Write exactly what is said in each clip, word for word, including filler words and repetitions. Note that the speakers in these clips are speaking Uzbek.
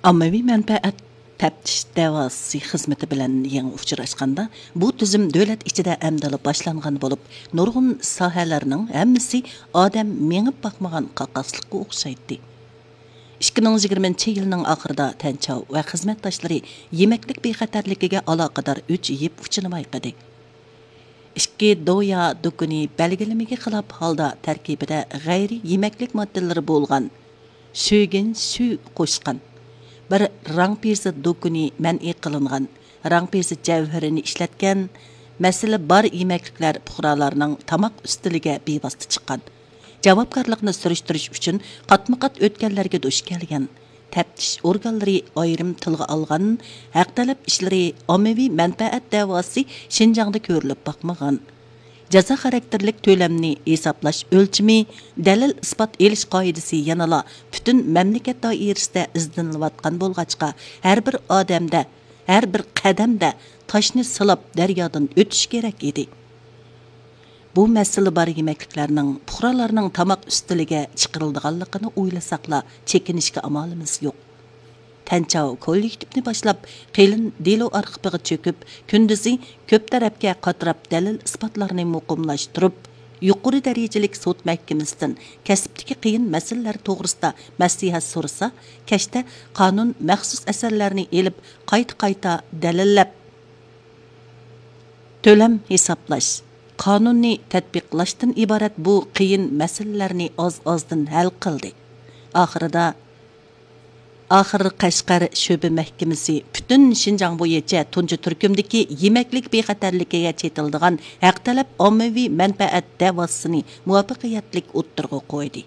Ommaviy manfaat taftish da'vosi xizmati bilan yangi uchrashganda bu tizim davlat ichida amdali boshlangan bo'lib, nurg'un sohalarning hammasi odam mengib boqmagan qaqaslikqa o'xshaydi. ikki ming yigirmanchi yilning oxirida tanchov va xizmatdoshlari yemeklik bexatarligiga aloqador uch yeb uchini bayqadi. ikki doya dukuni belgilimiga xilof holda tarkibida g'ayri yemeklik moddalari bo'lgan söygin suv qo'shgan bir rangpesi dokuni man'iy qilingan, rangpesi javharini ishlatgan, masala bor yemekliklar fuqarolarning tamoq ustiliga bevosita chiqqan. Javobgarlikni surishtirish uchun qatma-qat o'tganlarga duch kelgan. Taftish organlari ayrim tilga olgan, haq talab ishlari ommaviy manfaat da'vosi Shinjongda ko'rilib boqmagan. Jaza xarakterlik to'lamni hisoblash o'lchimi, dalil isbot elish qoidasi yanala butun mamlakat doirasida izlanilayotgan bo'lg'achqa, har bir odamda, har bir qadamda toshni silab daryodan o'tish kerak edi. Bu masala bor yemekliklarning fuqarolarning tamoq ustiliga chiqarilganligini o'ylasaqla chekinishga amalimiz yo'q. Tanchov kollektivni boshlab, qilin delo arxiviga cho'kib, kunduzi ko'p tarafga qatirab dalil isbotlarni muqimlashtirib, yuqori darajalik sud mahkamasidan kasbdagi qiyin masalalar to'g'risida maslahat so'rasa, kashta qonun maxsus asarlarni elib, qayta-qayta dalillab, to'lam hisoblash, qonunni tatbiqlashdan iborat bu qiyin masalalarni oz-ozdan hal qildi. Oxirida Ahir Qashqar Şöbe Mahkemesi bütün Şinjan bo'yicha tunji turkumdagi yemeklik bexatarligiga chetildigan haq talab ommaviy manfaat da'vosini muvaffaqiyatli o'ttirg'a qo'ydi.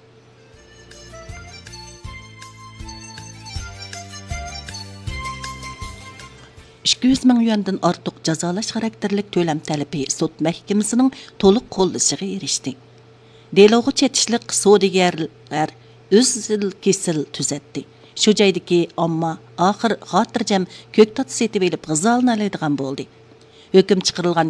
ikki yuz ming yuandan ortiq jazolash xarakterlik to'lam talabi sud mahkamasining to'liq qo'llashiga erishdi. Deloga chetishlik savdogarlar o'zil kesil tuzatdi. Shu joydagi omma oxir xotirjam ko'ktot setib elib g'izalni oladigan bo'ldi. Hukm chiqarilgan